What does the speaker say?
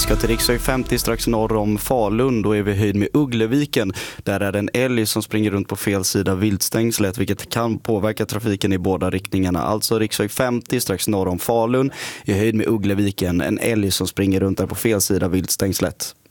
ska till riksväg 50 strax norr om Falun. Då är vi höjd med Uggleviken. Där är det en älg som springer runt på fel sida viltstängslet, vilket kan påverka trafiken i båda riktningarna. Alltså riksväg 50 strax norr om Falun i höjd med Uggleviken. En älg som springer runt där på fel sida viltstängslet.